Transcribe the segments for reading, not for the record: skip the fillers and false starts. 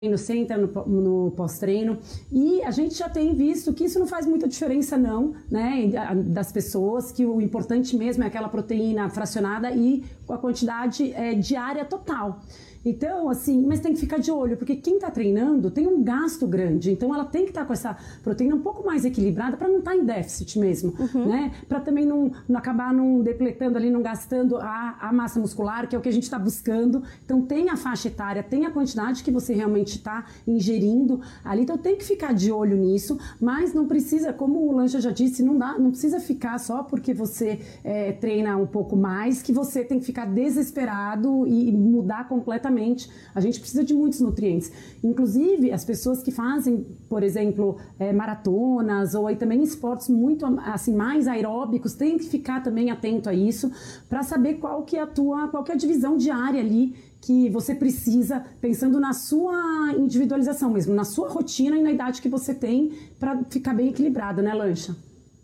você entra no pós-treino, e a gente já tem visto que isso não faz muita diferença não, né, das pessoas, que o importante mesmo é aquela proteína fracionada e com a quantidade diária total. Então, assim, mas tem que ficar de olho, porque quem está treinando tem um gasto grande, então ela tem que estar com essa proteína um pouco mais equilibrada para não estar em déficit mesmo, né? Para também não acabar não depletando ali, não gastando a massa muscular, que é o que a gente está buscando. Então tem a faixa etária, tem a quantidade que você realmente está ingerindo ali, então tem que ficar de olho nisso, mas não precisa, como o Lancha já disse, não precisa ficar só porque você treina um pouco mais, que você tem que ficar desesperado e mudar completamente. A gente precisa de muitos nutrientes. Inclusive, as pessoas que fazem, por exemplo, maratonas ou aí também esportes muito assim, mais aeróbicos, tem que ficar também atento a isso para saber qual que é a divisão diária ali que você precisa, pensando na sua individualização mesmo, na sua rotina e na idade que você tem, para ficar bem equilibrado, né, Lancha?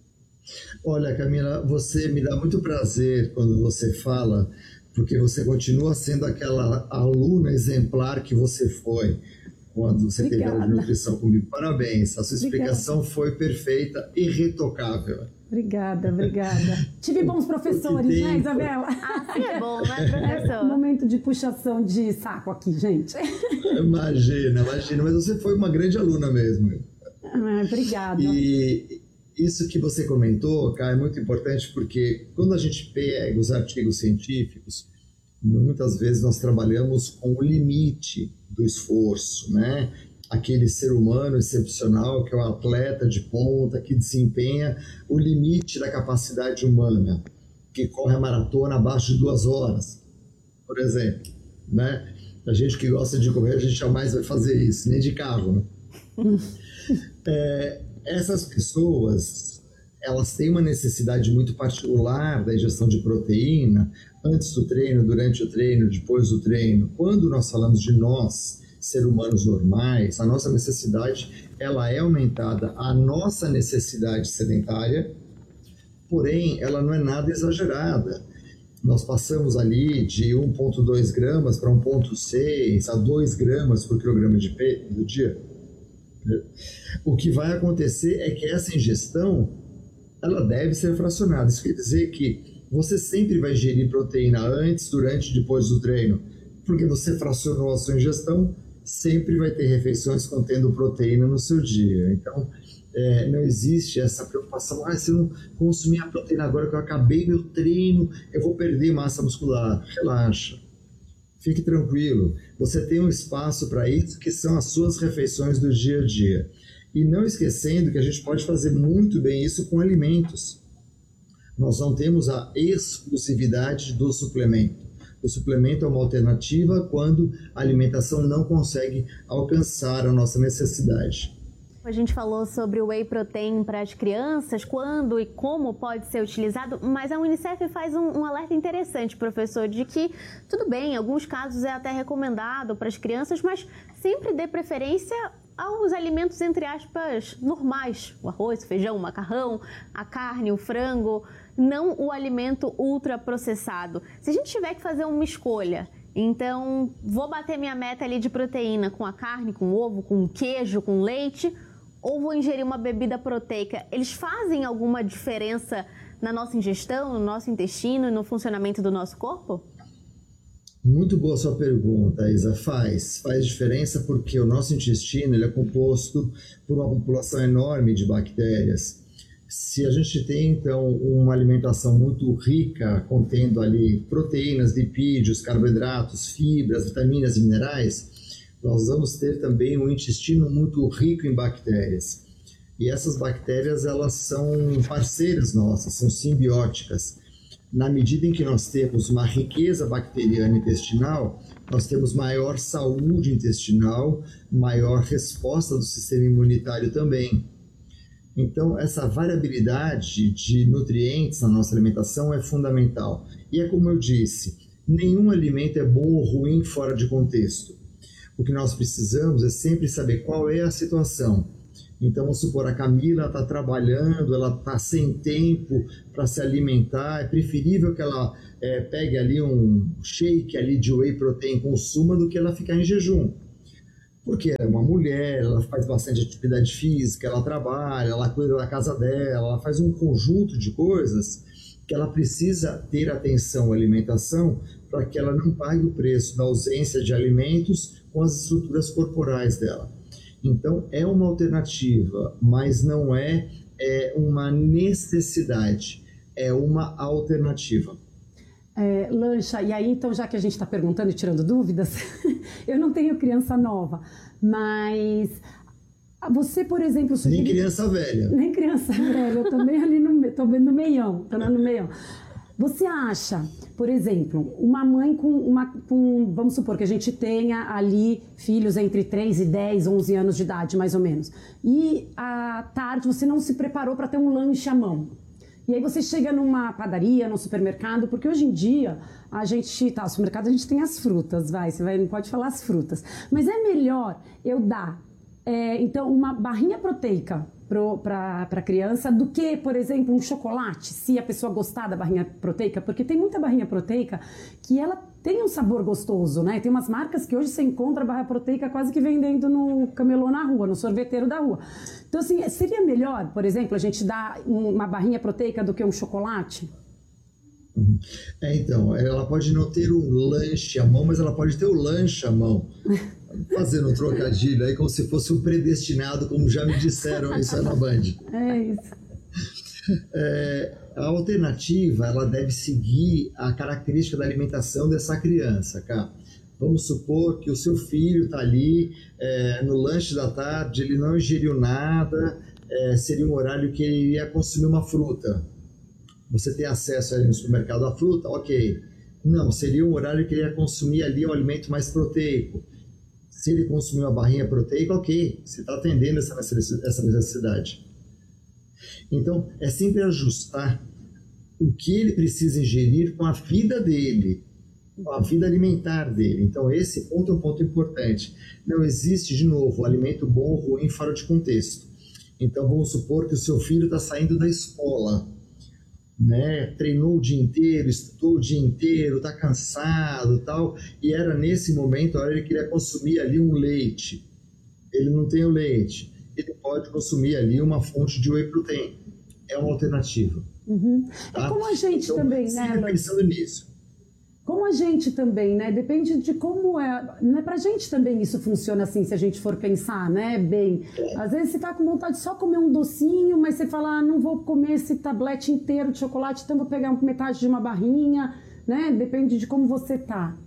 Olha, Camila, você me dá muito prazer quando você fala, porque você continua sendo aquela aluna exemplar que você foi quando você teve aula de nutrição comigo. Parabéns, a sua explicação foi perfeita e irretocável. Obrigada. Tive bons professores, né, Isabela? Assim é bom, né, professor? Momento de puxação de saco aqui, gente. Imagina, mas você foi uma grande aluna mesmo. Obrigada. E isso que você comentou, Kai, é muito importante, porque quando a gente pega os artigos científicos, muitas vezes nós trabalhamos com o limite do esforço, né? Aquele ser humano excepcional que é o atleta de ponta, que desempenha o limite da capacidade humana, que corre a maratona abaixo de 2 horas, por exemplo, né? A gente que gosta de correr, a gente jamais vai fazer isso, nem de carro, né? Essas pessoas, elas têm uma necessidade muito particular da ingestão de proteína antes do treino, durante o treino, depois do treino. Quando nós falamos de nós, seres humanos normais, a nossa necessidade ela é aumentada, a nossa necessidade sedentária, porém ela não é nada exagerada. Nós passamos ali de 1,2 gramas para 1,6 a 2 gramas por quilograma de peso do dia. O que vai acontecer é que essa ingestão ela deve ser fracionada. Isso quer dizer que você sempre vai ingerir proteína antes, durante e depois do treino, porque você fracionou a sua ingestão, sempre vai ter refeições contendo proteína no seu dia. Então, não existe essa preocupação, se eu não consumir a proteína agora que eu acabei meu treino, eu vou perder massa muscular. Relaxa. Fique tranquilo, você tem um espaço para isso, que são as suas refeições do dia a dia. E não esquecendo que a gente pode fazer muito bem isso com alimentos. Nós não temos a exclusividade do suplemento. O suplemento é uma alternativa quando a alimentação não consegue alcançar a nossa necessidade. A gente falou sobre o whey protein para as crianças, quando e como pode ser utilizado, mas a Unicef faz um alerta interessante, professor, de que, tudo bem, em alguns casos é até recomendado para as crianças, mas sempre dê preferência aos alimentos, entre aspas, normais, o arroz, o feijão, o macarrão, a carne, o frango, não o alimento ultraprocessado. Se a gente tiver que fazer uma escolha, então vou bater minha meta ali de proteína com a carne, com o ovo, com o queijo, com leite, ou vou ingerir uma bebida proteica, eles fazem alguma diferença na nossa ingestão, no nosso intestino e no funcionamento do nosso corpo? Muito boa sua pergunta, Isa. Faz diferença porque o nosso intestino ele é composto por uma população enorme de bactérias. Se a gente tem, então, uma alimentação muito rica, contendo ali proteínas, lipídios, carboidratos, fibras, vitaminas e minerais, nós vamos ter também um intestino muito rico em bactérias. E essas bactérias, elas são parceiras nossas, são simbióticas. Na medida em que nós temos uma riqueza bacteriana intestinal, nós temos maior saúde intestinal, maior resposta do sistema imunitário também. Então, essa variabilidade de nutrientes na nossa alimentação é fundamental. E é como eu disse, nenhum alimento é bom ou ruim fora de contexto. O que nós precisamos é sempre saber qual é a situação. Então, vamos supor, a Camila está trabalhando, ela está sem tempo para se alimentar, é preferível que ela pegue ali um shake ali de whey protein, consuma, do que ela ficar em jejum. Porque é uma mulher, ela faz bastante atividade física, ela trabalha, ela cuida da casa dela, ela faz um conjunto de coisas que ela precisa ter atenção à alimentação para que ela não pague o preço da ausência de alimentos com as estruturas corporais dela. Então, é uma alternativa, mas não é uma necessidade, é uma alternativa. Lancha, e aí então, já que a gente está perguntando e tirando dúvidas, eu não tenho criança nova, mas você, por exemplo... Nem criança velha. Nem criança velha, eu também ali no meião, tô no meião. Você acha, por exemplo, uma mãe com, vamos supor que a gente tenha ali filhos entre 3 e 10, 11 anos de idade, mais ou menos, e à tarde você não se preparou para ter um lanche à mão. E aí você chega numa padaria, num supermercado, porque hoje em dia no supermercado a gente tem as frutas, não pode falar as frutas. Mas é melhor eu dar, então, uma barrinha proteica para a criança do que, por exemplo, um chocolate, se a pessoa gostar da barrinha proteica, porque tem muita barrinha proteica que ela tem um sabor gostoso, né? Tem umas marcas que hoje você encontra a barra proteica quase que vendendo no camelô na rua, no sorveteiro da rua. Então, assim, seria melhor, por exemplo, a gente dar uma barrinha proteica do que um chocolate? Então, ela pode não ter um lanche à mão, mas ela pode ter o lanche à mão. Fazendo um trocadilho aí, como se fosse um predestinado, como já me disseram isso na Band. É isso. A alternativa, ela deve seguir a característica da alimentação dessa criança, cara. Vamos supor que o seu filho está ali no lanche da tarde, ele não ingeriu nada, seria um horário que ele iria consumir uma fruta. Você tem acesso ali no supermercado à fruta? Ok. Não, seria um horário que ele ia consumir ali um alimento mais proteico. Se ele consumir uma barrinha proteica, ok, você está atendendo essa necessidade. Então, é sempre ajustar o que ele precisa ingerir com a vida dele, com a vida alimentar dele. Então, esse ponto é um ponto importante. Não existe, de novo, alimento bom ou ruim fora de contexto. Então, vamos supor que o seu filho está saindo da escola, né? Treinou o dia inteiro, estudou o dia inteiro, está cansado, tal, e era nesse momento a hora que ele queria consumir ali um leite. Ele não tem o leite, ele pode consumir ali uma fonte de whey protein. É uma alternativa. Tá? É como a gente então, também, né? Pensando nisso. Como a gente também, né? Depende de como é. Não é pra gente também isso funciona assim, se a gente for pensar, né? Bem, às vezes você tá com vontade de só comer um docinho, mas você fala, não vou comer esse tablete inteiro de chocolate, então vou pegar metade de uma barrinha, né? Depende de como você tá.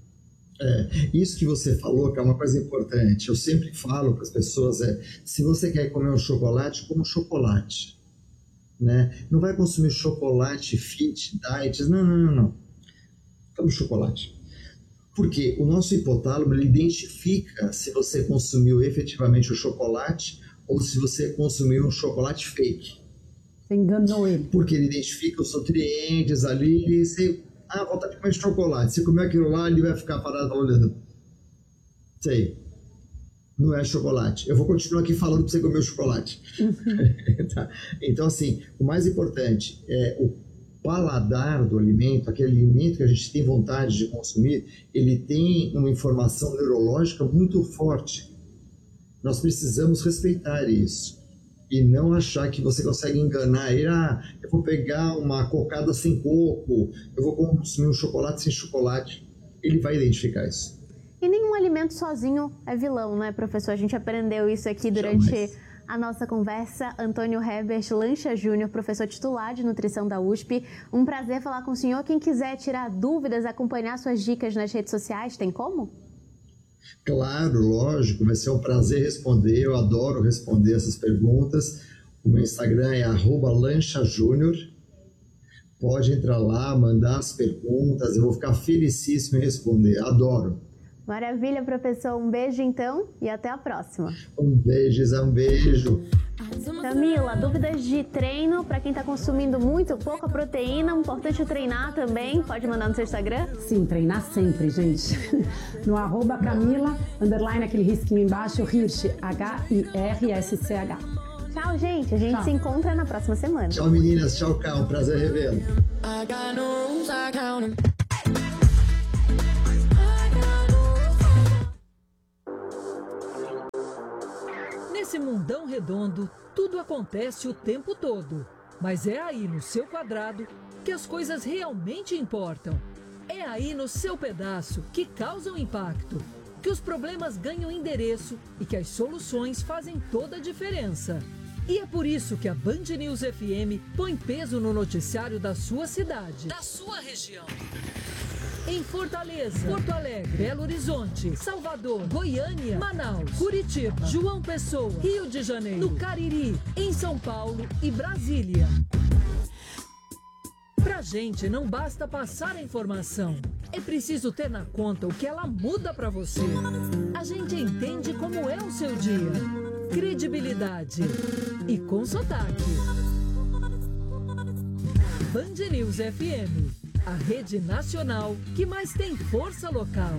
Isso que você falou, que é uma coisa importante. Eu sempre falo para as pessoas, se você quer comer um chocolate, coma um chocolate. Né? Não vai consumir chocolate fit, diet, não. Toma chocolate. Porque o nosso hipotálamo ele identifica se você consumiu efetivamente o chocolate ou se você consumiu um chocolate fake. Você enganou ele. Porque ele identifica os nutrientes ali e você... vontade de comer chocolate. Se comer aquilo lá, ele vai ficar parado olhando. Sei. Não é chocolate. Eu vou continuar aqui falando para você comer o chocolate. Tá? Então, assim, o mais importante é o paladar do alimento, aquele alimento que a gente tem vontade de consumir, ele tem uma informação neurológica muito forte. Nós precisamos respeitar isso. E não achar que você consegue enganar ele. Eu vou pegar uma cocada sem coco, eu vou consumir um chocolate sem chocolate. Ele vai identificar isso. E nenhum alimento sozinho é vilão, né, professor? A gente aprendeu isso aqui durante a nossa conversa. Antônio Herbert Lancha Júnior, professor titular de nutrição da USP. Um prazer falar com o senhor. Quem quiser tirar dúvidas, acompanhar suas dicas nas redes sociais, tem como? Claro, lógico, vai ser um prazer responder, eu adoro responder essas perguntas. O meu Instagram é @lanchajunior. Pode entrar lá, mandar as perguntas, eu vou ficar felicíssimo em responder, adoro. Maravilha, professor, um beijo então e até a próxima. Um beijo, Zé, um beijo. Camila, dúvidas de treino para quem está consumindo muito, pouca proteína, importante treinar também, pode mandar no seu Instagram? Sim, treinar sempre, gente. No @Camila, _ aquele risquinho embaixo, Hirsch, HIRSCH. Tchau, gente, a gente se encontra na próxima semana. Tchau, meninas, tchau, Cal, prazer revê-lo. Nesse mundão redondo, tudo acontece o tempo todo. Mas é aí no seu quadrado que as coisas realmente importam. É aí no seu pedaço que causam impacto, que os problemas ganham endereço e que as soluções fazem toda a diferença. E é por isso que a Band News FM põe peso no noticiário da sua cidade, da sua região. Em Fortaleza, Porto Alegre, Belo Horizonte, Salvador, Goiânia, Manaus, Curitiba, João Pessoa, Rio de Janeiro, no Cariri, em São Paulo e Brasília. Pra gente não basta passar a informação, é preciso ter na conta o que ela muda pra você. A gente entende como é o seu dia. Credibilidade e com sotaque. Band News FM, a rede nacional que mais tem força local.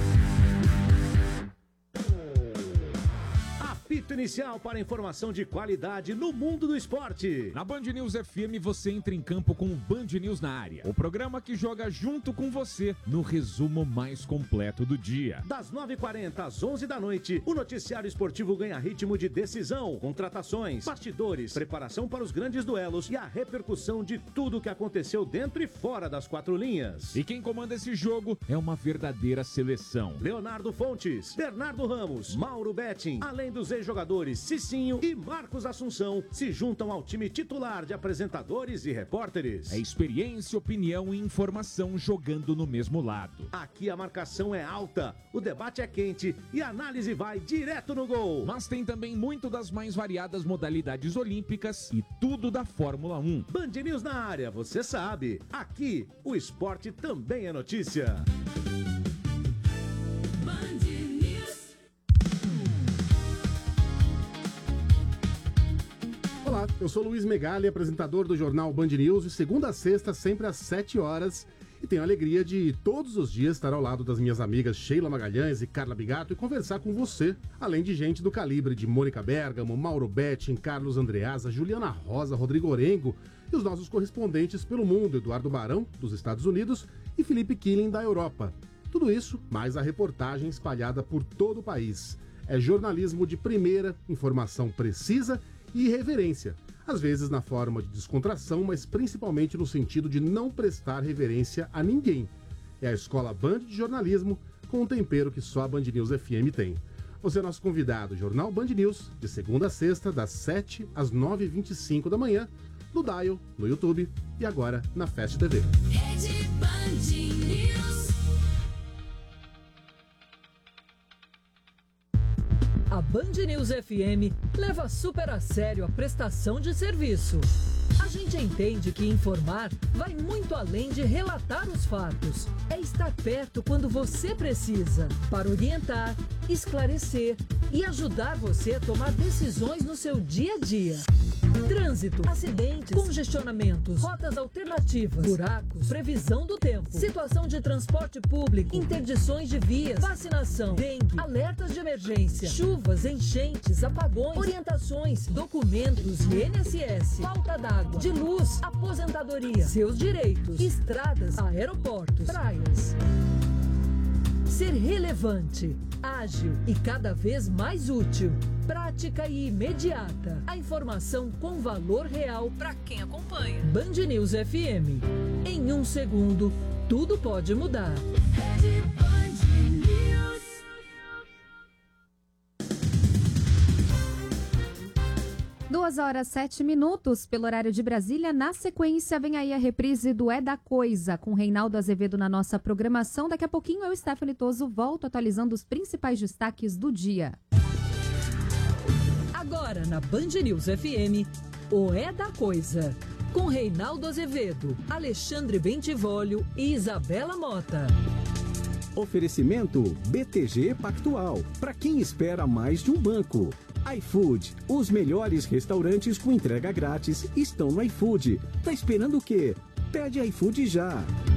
Apito inicial para informação de qualidade no mundo do esporte. Na Band News FM você entra em campo com o Band News na área. O programa que joga junto com você no resumo mais completo do dia. Das 9h40 às 11 da noite, o noticiário esportivo ganha ritmo de decisão, contratações, bastidores, preparação para os grandes duelos e a repercussão de tudo que aconteceu dentro e fora das quatro linhas. E quem comanda esse jogo é uma verdadeira seleção. Leonardo Fontes, Bernardo Ramos, Mauro Betting, além dos ex-jogadores Cicinho e Marcos Assunção, se juntam ao time titular de apresentadores e repórteres. É experiência, opinião e informação jogando no mesmo lado. Aqui a marcação é alta, o debate é quente e a análise vai direto no gol. Mas tem também muito das mais variadas modalidades olímpicas e tudo da Fórmula 1. Band News na área, você sabe. Aqui, o esporte também é notícia. Olá, eu sou Luiz Megali, apresentador do jornal Band News, de segunda a sexta, sempre às 7 horas. E tenho a alegria de todos os dias estar ao lado das minhas amigas Sheila Magalhães e Carla Bigato e conversar com você, além de gente do calibre de Mônica Bergamo, Mauro Betting, Carlos Andreasa, Juliana Rosa, Rodrigo Orengo e os nossos correspondentes pelo mundo, Eduardo Barão, dos Estados Unidos, e Felipe Killing, da Europa. Tudo isso, mais a reportagem espalhada por todo o país. É jornalismo de primeira, informação precisa e irreverência, às vezes na forma de descontração, mas principalmente no sentido de não prestar reverência a ninguém. É a Escola Band de Jornalismo, com um tempero que só a Band News FM tem. Você é nosso convidado, Jornal Band News, de segunda a sexta, das 7 às 9h25 da manhã, no Dial, no YouTube e agora na Fast TV. Rede Band News. A Band News FM leva super a sério a prestação de serviço. A gente entende que informar vai muito além de relatar os fatos. É estar perto quando você precisa, para orientar, esclarecer e ajudar você a tomar decisões no seu dia a dia. Trânsito, acidentes, congestionamentos, rotas alternativas, buracos, previsão do tempo, situação de transporte público, interdições de vias, vacinação, dengue, alertas de emergência, chuvas, enchentes, apagões, orientações, documentos e INSS, falta d'água, de luz, aposentadoria, seus direitos, estradas, aeroportos, praias. Ser relevante, ágil e cada vez mais útil. Prática e imediata. A informação com valor real para quem acompanha. Band News FM. Em um segundo, tudo pode mudar. 2h07 pelo horário de Brasília. Na sequência, vem aí a reprise do É da Coisa, com Reinaldo Azevedo na nossa programação. Daqui a pouquinho eu, Stephanie Toso, volto atualizando os principais destaques do dia. Agora na Band News FM, o É da Coisa, com Reinaldo Azevedo, Alexandre Bentivolio e Isabela Mota. Oferecimento BTG Pactual, para quem espera mais de um banco. iFood, os melhores restaurantes com entrega grátis estão no iFood. Tá esperando o quê? Pede iFood já.